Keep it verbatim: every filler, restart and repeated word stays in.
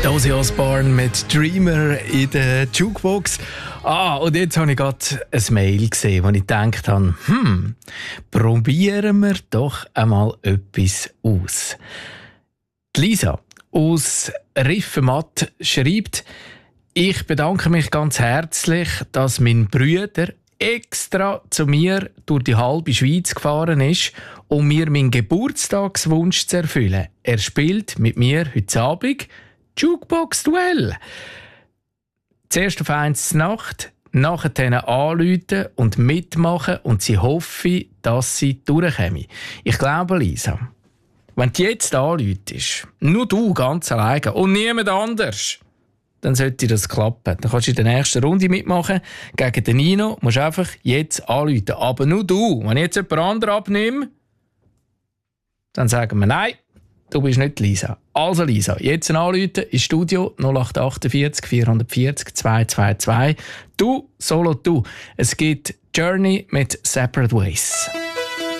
Ozzy Osbourne mit Dreamer in der Jukebox. Ah, und jetzt habe ich gerade ein Mail gesehen, wo ich gedacht habe, hm, probieren wir doch einmal etwas aus. Die Lisa aus Riffenmatt schreibt: Ich bedanke mich ganz herzlich, dass mein Bruder extra zu mir durch die halbe Schweiz gefahren ist, um mir meinen Geburtstagswunsch zu erfüllen. Er spielt mit mir heute Abend Jukebox-Duell. Zuerst auf eins Nacht, nachher anrufen und mitmachen und sie hoffen, dass sie durchkommen. Ich glaube, Lisa, wenn du jetzt anrufst, nur du ganz alleine und niemand anders, dann sollte das klappen. Dann kannst du in der nächsten Runde mitmachen. Gegen den Nino musst du einfach jetzt anrufen. Aber nur du. Wenn ich jetzt jemand anderen abnehme, dann sagen wir nein. Du bist nicht Lisa. Also Lisa, jetzt anrufen ins Studio null acht achtundvierzig vierhundertvierzig zweihundertzweiundzwanzig. Du, solo du. Es gibt Journey mit Separate Ways.